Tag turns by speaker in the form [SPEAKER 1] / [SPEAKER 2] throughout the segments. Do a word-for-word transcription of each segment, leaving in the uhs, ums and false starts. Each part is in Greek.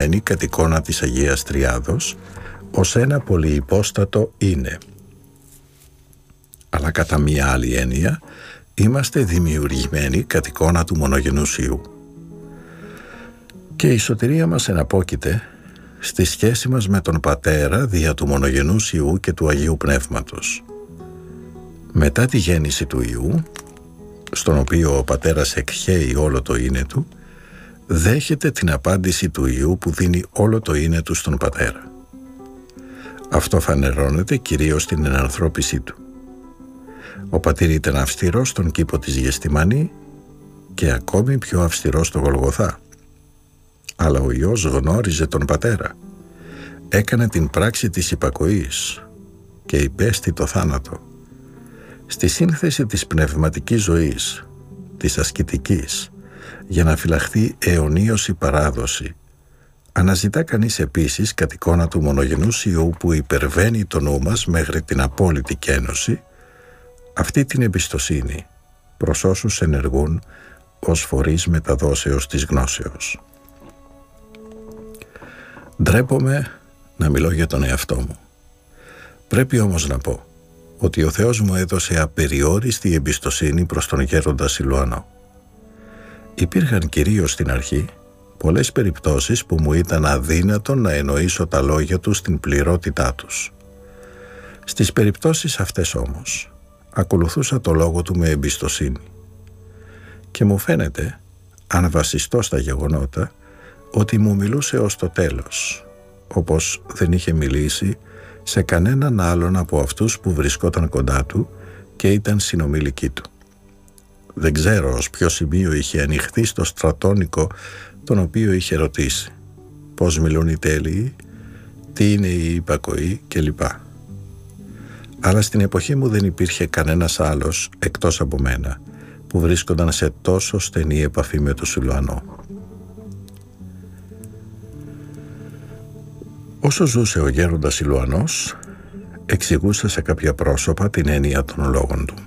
[SPEAKER 1] δημιουργημένη κατ' εικόνα της Αγίας Τριάδος ως ένα πολυυπόστατο είναι. Αλλά κατά μία άλλη έννοια είμαστε δημιουργημένοι κατ' εικόνα του μονογενούς Υιού. Και η σωτηρία μας εναπόκειται στη σχέση μας με τον Πατέρα δια του μονογενούς Υιού και του Αγίου Πνεύματος. Μετά τη γέννηση του Υιού, στον οποίο ο Πατέρας εκχέει όλο το είναι του, δέχεται την απάντηση του Υιού που δίνει όλο το είναι του στον Πατέρα. Αυτό φανερώνεται κυρίως στην ενανθρώπισή του. Ο Πατήρ ήταν αυστηρός στον κήπο της Γεστημανή και ακόμη πιο αυστηρός στο Γολγοθά. Αλλά ο Υιός γνώριζε τον Πατέρα, έκανε την πράξη της υπακοής και υπέστη το θάνατο. Στη σύνθεση της πνευματικής ζωής, της ασκητικής, για να φυλαχθεί αιωνίως η παράδοση, αναζητά κανείς επίσης κατ' εικόνα του μονογενούς Υιού που υπερβαίνει το νου μας μέχρι την απόλυτη κένωση, αυτή την εμπιστοσύνη προς όσους ενεργούν ως φορείς μεταδόσεως της γνώσεως. Ντρέπομαι να μιλώ για τον εαυτό μου. Πρέπει όμως να πω ότι ο Θεός μου έδωσε απεριόριστη εμπιστοσύνη προς τον γέροντα Σιλουανό. Υπήρχαν κυρίως στην αρχή πολλές περιπτώσεις που μου ήταν αδύνατο να εννοήσω τα λόγια του στην πληρότητά τους. Στις περιπτώσεις αυτές όμως ακολουθούσα το λόγο του με εμπιστοσύνη και μου φαίνεται, αν βασιστώ στα γεγονότα, ότι μου μιλούσε ως το τέλος, όπως δεν είχε μιλήσει σε κανέναν άλλον από αυτούς που βρισκόταν κοντά του και ήταν συνομιλικοί του. Δεν ξέρω ως ποιο σημείο είχε ανοιχθεί στο στρατόνικο τον οποίο είχε ρωτήσει πώς μιλούν οι τέλειοι, τι είναι η υπακοή κλπ. Αλλά στην εποχή μου δεν υπήρχε κανένας άλλος εκτός από μένα που βρίσκονταν σε τόσο στενή επαφή με τον Σιλουανό. Όσο ζούσε ο γέροντας Σιλουανός, εξηγούσε σε κάποια πρόσωπα την έννοια των λόγων του.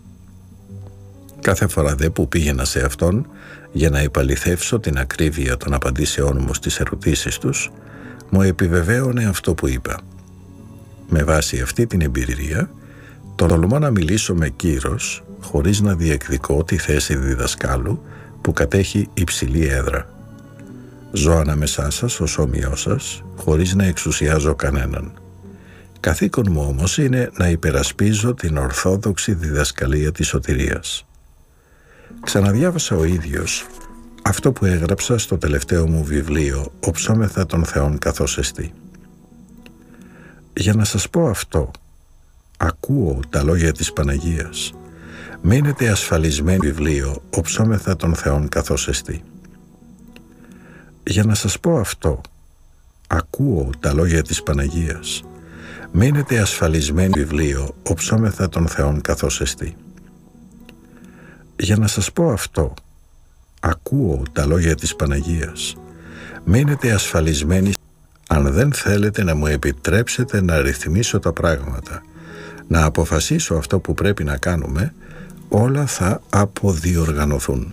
[SPEAKER 1] Κάθε φορά δε που πήγαινα σε αυτόν για να επαληθεύσω την ακρίβεια των απαντήσεών μου στις ερωτήσεις τους, μου επιβεβαίωνε αυτό που είπα. Με βάση αυτή την εμπειρία, τολμώ να μιλήσω με κύρος, χωρίς να διεκδικώ τη θέση διδασκάλου που κατέχει υψηλή έδρα. Ζω ανάμεσά σας ως όμοιός σας, χωρίς να εξουσιάζω κανέναν. Καθήκον μου όμως είναι να υπερασπίζω την ορθόδοξη διδασκαλία της σωτηρίας. Ξαναδιάβασα ο ίδιος αυτό που έγραψα στο τελευταίο μου βιβλίο «Οψόμεθα των Θεών καθώς εστί». Για να σας πω αυτό, ακούω τα λόγια της Παναγίας. Μείνετε ασφαλισμένοι βιβλίο «Οψόμεθα των Θεών καθώς εστί». Για να σας πω αυτό, ακούω τα λόγια της Παναγίας. Μείνετε ασφαλισμένοι βιβλίο «Οψόμεθα των Θεών καθώς εστί». Για να σας πω αυτό, ακούω τα λόγια της Παναγίας. Μείνετε ασφαλισμένοι. Αν δεν θέλετε να μου επιτρέψετε να ρυθμίσω τα πράγματα, να αποφασίσω αυτό που πρέπει να κάνουμε, όλα θα αποδιοργανωθούν.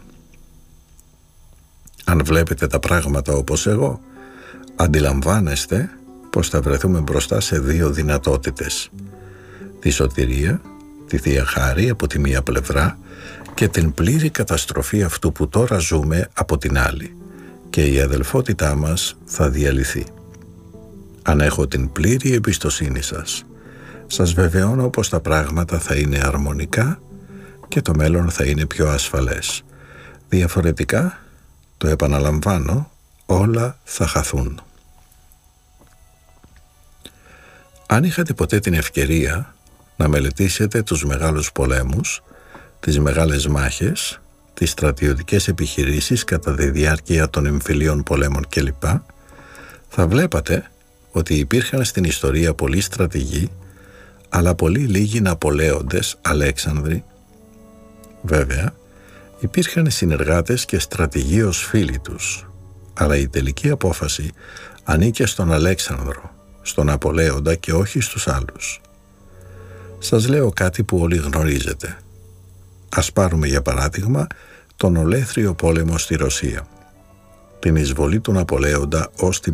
[SPEAKER 1] Αν βλέπετε τα πράγματα όπως εγώ, αντιλαμβάνεστε πως θα βρεθούμε μπροστά σε δύο δυνατότητες. Τη σωτηρία, τη Θεία Χάρη από τη μία πλευρά και την πλήρη καταστροφή αυτού που τώρα ζούμε από την άλλη, και η αδελφότητά μας θα διαλυθεί. Αν έχω την πλήρη εμπιστοσύνη σας, σας βεβαιώνω πως τα πράγματα θα είναι αρμονικά και το μέλλον θα είναι πιο ασφαλές. Διαφορετικά, το επαναλαμβάνω, όλα θα χαθούν. Αν είχατε ποτέ την ευκαιρία να μελετήσετε τους μεγάλους πολέμους, τις μεγάλες μάχες, τις στρατιωτικές επιχειρήσεις κατά τη διάρκεια των εμφυλίων πολέμων κλπ, θα βλέπατε ότι υπήρχαν στην ιστορία πολλοί στρατηγοί, αλλά πολύ λίγοι Ναπολέοντες, Αλέξανδροι. Βέβαια, υπήρχαν συνεργάτες και στρατηγοί ως φίλοι τους, αλλά η τελική απόφαση ανήκε στον Αλέξανδρο, στον Ναπολέοντα και όχι στους άλλους. Σας λέω κάτι που όλοι γνωρίζετε. Ας πάρουμε για παράδειγμα τον ολέθριο πόλεμο στη Ρωσία, την εισβολή του Ναπολέοντα ως την